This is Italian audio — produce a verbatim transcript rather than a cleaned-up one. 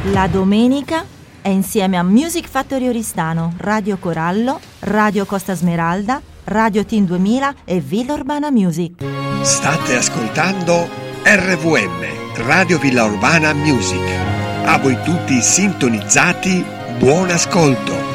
La domenica è insieme a Music Factory Oristano, Radio Corallo, Radio Costa Smeralda, Radio Team duemila e Villa Urbana Music. State ascoltando R V M, Radio Villa Urbana Music. A voi tutti sintonizzati, buon ascolto.